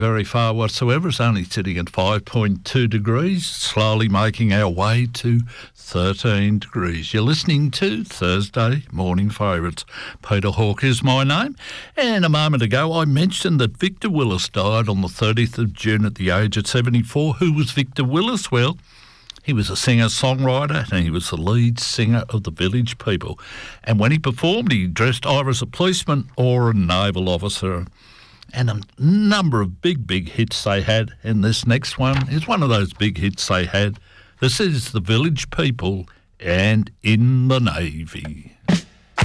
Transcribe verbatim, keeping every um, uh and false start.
very far whatsoever. It's only sitting at five point two degrees, slowly making our way to thirteen degrees. You're listening to Thursday Morning Favourites. Peter Hawke is my name. And a moment ago I mentioned that Victor Willis died on the thirtieth of June at the age of seventy-four. Who was Victor Willis? Well, he was a singer-songwriter and he was the lead singer of the Village People. And when he performed, he dressed either as a policeman or a naval officer. And a number of big, big hits they had. And this next one is one of those big hits they had. This is the Village People and In the Navy.